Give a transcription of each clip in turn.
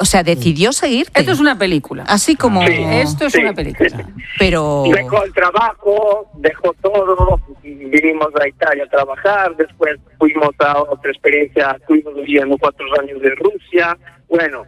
O sea, decidió seguirte. Esto es una película. Así como... Sí. Esto es una película. Pero... Dejó el trabajo, dejó todo, vinimos a Italia a trabajar, después fuimos a otra experiencia, estuvimos viviendo 4 años de Rusia, bueno,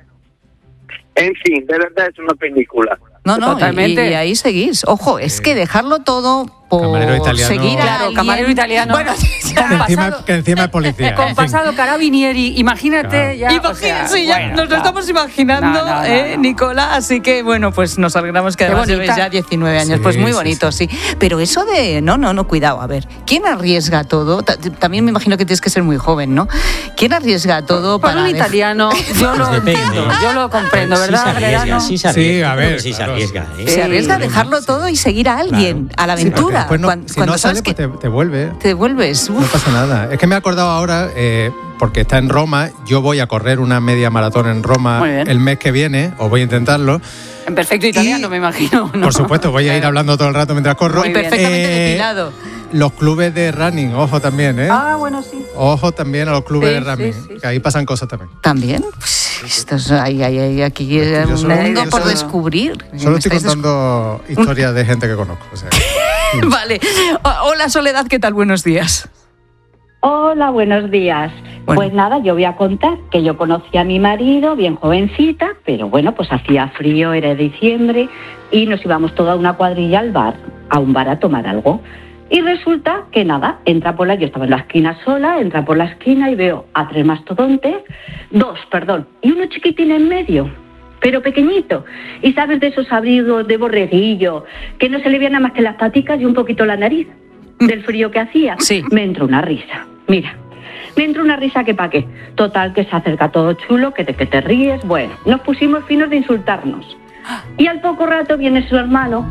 en fin, de verdad es una película. No, Totalmente. y ahí seguís. Ojo, es que dejarlo todo por Camarero italiano. seguir a Claro, alguien... camarero italiano. Bueno, Que encima es policía. Con en fin. pasado carabinieri, imagínate ya. Imagínense, ya bueno, nos lo estamos imaginando, No. Nicola. Así que, bueno, pues nos alegramos que Qué además bonita. lleves ya 19 años. Sí, Pues muy sí, bonito, sí. Pero eso de... No, cuidado. A ver, ¿quién arriesga todo? También me imagino que tienes que ser muy joven, ¿no? ¿Quién arriesga todo Para para... un italiano, yo lo Depende. entiendo, yo lo comprendo, ¿verdad, Grelano? Sí se arriesga, Sí, a ver, sí se claro. arriesga. Se arriesga a Sí. dejarlo todo y seguir a alguien, a la Sí, porque aventura. después Cuando si no sabes sale, que pues te vuelve. te devuelves. No Uf. pasa nada. Es que me he acordado ahora, porque está en Roma, yo voy a correr una media maratón en Roma Muy bien. el mes que viene, o voy a intentarlo. En perfecto italiano, Y, me imagino, ¿no? Por supuesto, voy a ir hablando todo el rato mientras corro. Muy Y bien. perfectamente depilado. Los clubes de running, ojo también, ¿eh? Ah, bueno, sí. Ojo también a los clubes Sí, de running, sí. que ahí pasan cosas también. ¿También? Pues, esto es, aquí yo un solo- mundo yo por solo- descubrir. Solo Me estoy estáis contando historias de gente que conozco. O sea, Vale. Hola, Soledad, ¿qué tal? Buenos días. Hola, buenos días. Bueno. Pues nada, yo voy a contar que yo conocí a mi marido bien jovencita, pero bueno, pues hacía frío, era diciembre, y nos íbamos toda una cuadrilla al bar, a un bar a tomar algo. Y resulta que nada, yo estaba en la esquina sola, entra por la esquina y veo a 3 mastodontes, 2, y uno chiquitín en medio, pero pequeñito. Y sabes de esos abrigos de borreguillo, que no se le veían nada más que las paticas y un poquito la nariz, del frío que hacía. Sí. Me entró una risa. Mira, me entró una risa que pa' qué. Total, que se acerca todo chulo, que te ríes. Bueno, nos pusimos finos de insultarnos. Y al poco rato viene su hermano,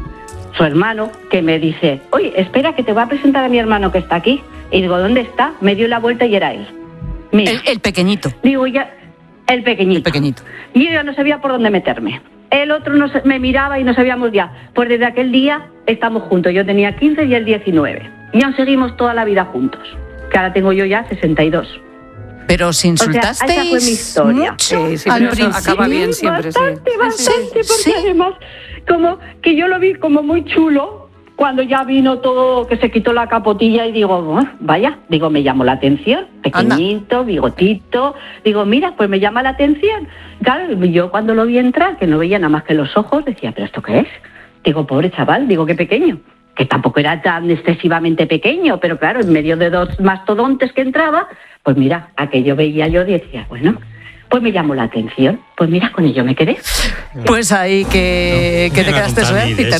que me dice, oye, espera, que te voy a presentar a mi hermano que está aquí. Y digo, ¿dónde está? Me dio la vuelta y era él. Mira, El pequeñito. digo, ya, el pequeñito. El pequeñito. Y yo ya no sabía por dónde meterme. El otro me miraba y no sabíamos ya. Pues desde aquel día estamos juntos. Yo tenía 15 y él 19. Y aún seguimos toda la vida juntos. Que ahora tengo yo ya 62. Pero os insultasteis esa fue mi historia. mucho Sí, al pero eso principio. acaba bien siempre, Bastante, sí. porque Sí. además, como que yo lo vi como muy chulo, cuando ya vino todo, que se quitó la capotilla y digo, vaya, digo, me llamó la atención, pequeñito, bigotito, digo, mira, pues me llama la atención. Claro, yo cuando lo vi entrar, que no veía nada más que los ojos, decía, ¿pero esto qué es? Digo, pobre chaval, digo, qué pequeño. Que tampoco era tan excesivamente pequeño, pero claro, en medio de 2 mastodontes que entraba, pues mira, aquello veía yo y decía, bueno, pues me llamó la atención, pues mira, con ello me quedé. Pues ahí que te quedaste sola, Peter.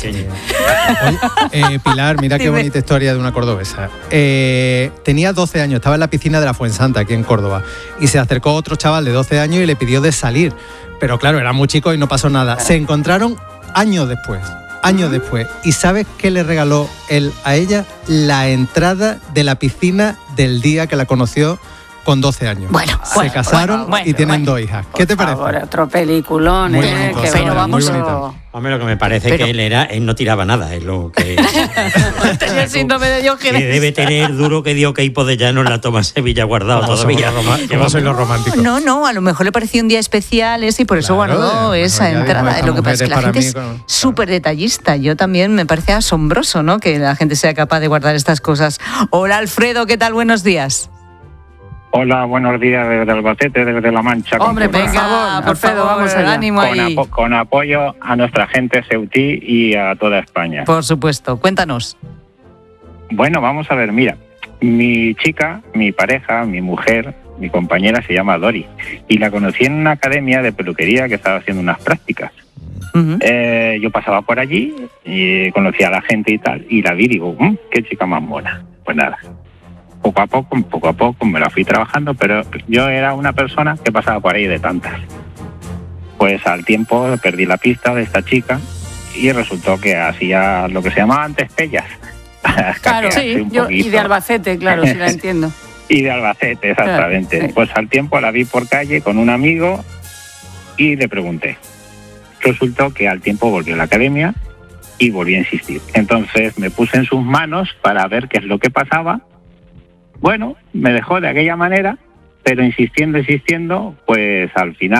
Oye, Pilar, mira qué Dime. bonita historia de una cordobesa. Tenía 12 años, estaba en la piscina de la Fuensanta, aquí en Córdoba, y se acercó otro chaval de 12 años y le pidió de salir. Pero claro, era muy chico y no pasó nada. Se encontraron años después. ¿Y sabes qué le regaló él a ella? La entrada de la piscina del día que la conoció con 12 años. Se casaron y tienen 2 hijas. ¿Qué te parece? Por otro peliculón, Muy ¿eh? bonito, Qué pero bonito. vamos a- Hombre, lo que me parece Pero- que él no tiraba nada, es lo que... Tenía el síndrome de que Diógenes. debe tener duro que dio Queipo de Llano en la toma Sevilla guardado todavía. ¿Cómo soy los románticos? No, a lo mejor le pareció un día especial ese y por eso Claro, guardó bueno, esa ya dijo, entrada. esta Lo que pasa es que la mujer gente es es para mí con- súper detallista. Yo también me parece asombroso, ¿no? Que la gente sea capaz de guardar estas cosas. Hola, Alfredo, ¿qué tal? Buenos días. Hola, buenos días desde Albacete, desde La Mancha. Hombre, por Venga, favor, por Alfredo, favor, vamos allá. ánimo ahí. con apoyo a nuestra gente ceutí y a toda España. Por supuesto, cuéntanos. Bueno, vamos a ver, mira, mi chica, mi pareja, mi mujer, mi compañera se llama Dori y la conocí en una academia de peluquería que estaba haciendo unas prácticas. Ujú. Yo pasaba por allí y conocía a la gente y tal, y la vi y digo, qué chica más buena. Pues nada, poco a poco me la fui trabajando, pero yo era una persona que pasaba por ahí de tantas. Pues al tiempo perdí la pista de esta chica y resultó que hacía lo que se llamaba antes pellas. Claro, Caquearse sí, un y poquito. de Albacete, claro, sí la entiendo. Y de Albacete, exactamente. Claro, sí. Pues al tiempo la vi por calle con un amigo y le pregunté. Resultó que al tiempo volvió a la academia y volví a insistir. Entonces me puse en sus manos para ver qué es lo que pasaba. Bueno, me dejó de aquella manera, pero insistiendo, pues al final